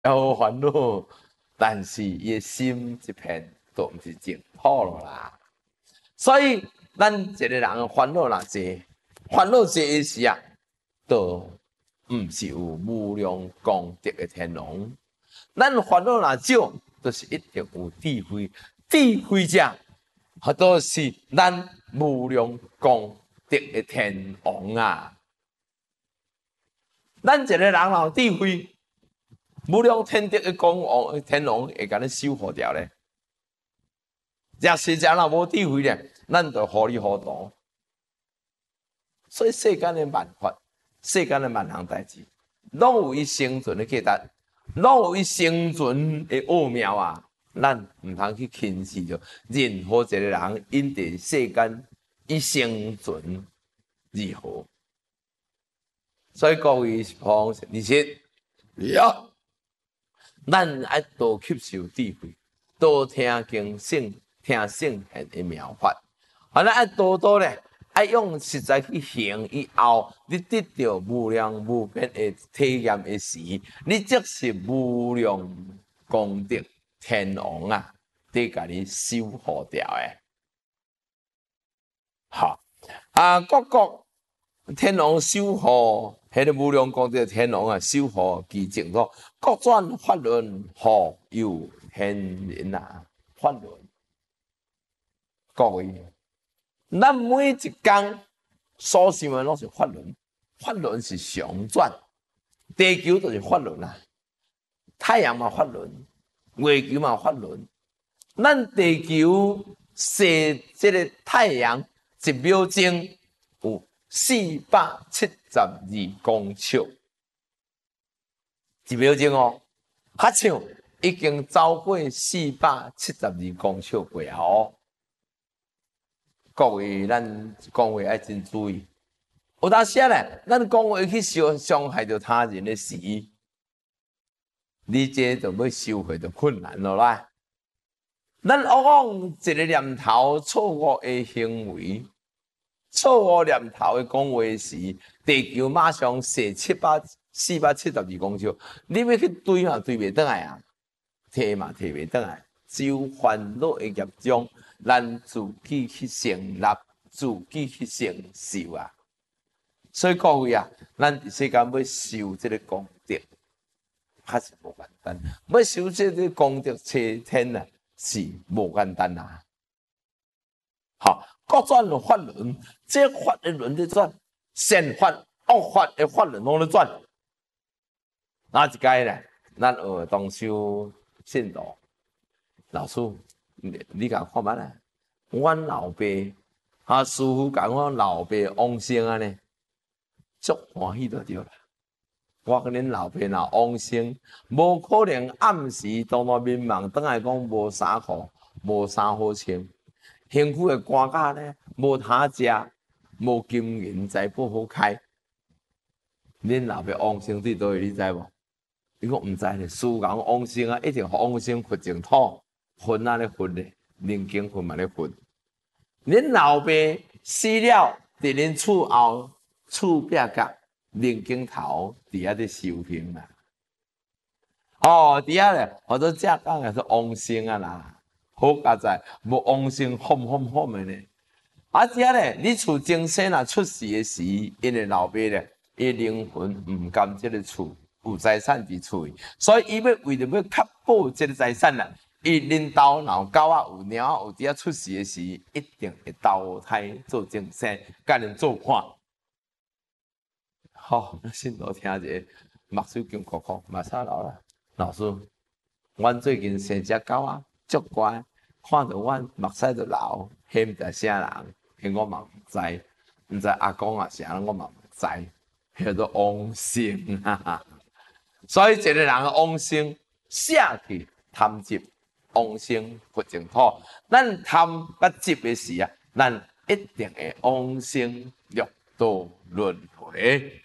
有烦恼，但是伊心一片都毋是净土了啦。所以咱一个人烦恼若济，烦恼济时啊，都毋是有无量功德的天龙。咱烦恼若少，就是一定有智慧。智慧者，它都是咱无量功德的天王啊！咱一个人若有智慧，无量天德的天王会甲咱守护掉咧。若是者若无智慧咧，咱就糊里糊涂。所以世间的万法，世间的万项代志，拢有伊生存的价值，拢有伊生存的奥妙啊！咱毋通去轻视着任何一个人因伫世间伊生存如何。所以各位朋友，而且咱爱多吸收智慧，多听经圣，听圣贤的妙法。咱爱多多咧，爱用实在去行以后，你得到无量无边的体验的时，你即是无量功德天王啊，得甲你守护掉诶。好各国天王守护。迄个无量功德天王啊，守护其净土，各转法轮，护佑天人啊！法轮，各位，咱每一天所想的拢是法轮，法轮是常转，地球就是法轮啊，太阳嘛法轮，月球嘛法轮，咱地球射这个太阳一秒钟有472公尺，一秒钟哦，较像已经走过472公尺过啊！哦，各位，咱讲话爱真注意。有当时咧，咱讲话去伤害到他人的时，你这就要收回就困难了啦。咱往往一个念头错误的行为。错误念头的讲话时，地球马上射472公尺，你要去追嘛追袂倒来啊，摕嘛摕袂倒来，只有烦恼的业障，咱自己去承纳，自己去承受啊。所以各位啊，咱伫世间要受这个功德，还是无简单；要受这个功德切天啊，是无简单啊。好。各转法轮，这法的轮在转，善法、恶法的法轮拢在转。哪一届咧？咱学同修信徒老师，你甲看觅咧？阮老爸师傅甲阮老爸往生啊呢，足欢喜就对啦。我跟恁老爸若往生，无可能暗时当面盲倒来讲无衫裤，无衫好穿。幸福的官家咧，无通食，无金银财宝好开。恁老爸往生伫倒位，你知无？伊讲毋知咧，师父讲往生啊，一定往生佛净土，魂啊咧混咧，人间魂嘛咧混。恁老爸死了，伫恁厝后厝壁角人间头伫遐咧修行啦。哦，伫遐咧，或者正讲也是往生啊啦。好佳哉，无往生哄的呢。只咧，你厝前生若出世的时，因为老爸咧，伊灵魂毋甘这个厝有财产伫厝里，所以伊要为着要确保这个财产啦，伊恁兜若有狗仔有猫仔有伫遐出世的时，一定会投胎做前生，甲恁做伴。好，信徒听者，目睭经哭哭，马上老了。老师，阮最近生只狗仔，足乖。看到阮目屎就流，迄毋知啥人，迄我嘛毋知，毋知阿公啊啥人，我嘛毋知，迄做往生啊！所以一个人的往生，写去贪执，往生佛净土。咱贪甲执的时啊，咱一定会往生六道轮回。